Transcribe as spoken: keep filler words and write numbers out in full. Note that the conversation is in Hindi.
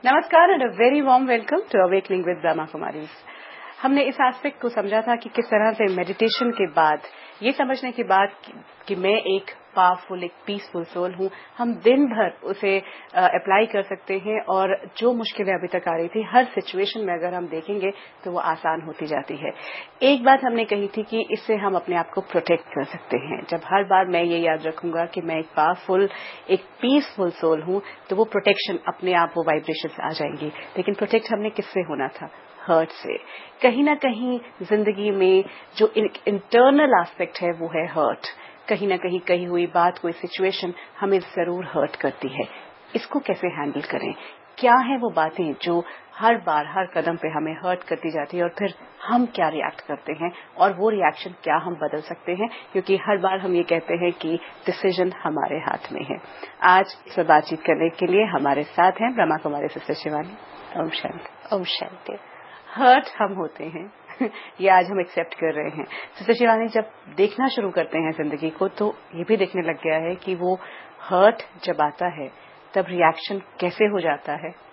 नमस्कार and a very warm welcome to awakening with Brahma Kumaris. हमने इस एस्पेक्ट को समझा था कि किस तरह से मेडिटेशन के बाद, ये समझने के बाद कि, कि मैं एक पावरफुल, एक पीसफुल सोल हूँ, हम दिन भर उसे अप्लाई कर सकते हैं और जो मुश्किलें अभी तक आ रही थी, हर सिचुएशन में अगर हम देखेंगे तो वो आसान होती जाती है। एक बात हमने कही थी कि इससे हम अपने आप को प्रोटेक्ट कर सकते हैं। जब हर बार मैं ये याद रखूंगा कि मैं एक पावरफुल, एक पीसफुल सोल हूँ, तो वो प्रोटेक्शन अपने आप, वो वाइब्रेशंस आ जाएंगी। लेकिन प्रोटेक्ट हमने किससे होना था? हर्ट से। कहीं ना कहीं जिंदगी में जो इंटरनल एस्पेक्ट है वो है हर्ट। कहीं ना कहीं कही हुई बात, कोई सिचुएशन हमें जरूर हर्ट करती है। इसको कैसे हैंडल करें? क्या है वो बातें जो हर बार, हर कदम पे हमें हर्ट करती जाती है और फिर हम क्या रिएक्ट करते हैं और वो रिएक्शन क्या हम बदल सकते हैं? क्योंकि हर बार हम ये कहते हैं कि डिसीजन हमारे हाथ में है। आज इस पर बातचीत करने के लिए हमारे साथ हैं ब्रह्मा कुमारी सिस्टर शिवानी। ओम शांति। ओम शांति। हर्ट हम होते हैं ये आज हम एक्सेप्ट कर रहे हैं। सिस्टर शिवानी, जब देखना शुरू करते हैं जिंदगी को तो ये भी देखने लग गया है कि वो हर्ट जब आता है तब रिएक्शन कैसे हो जाता है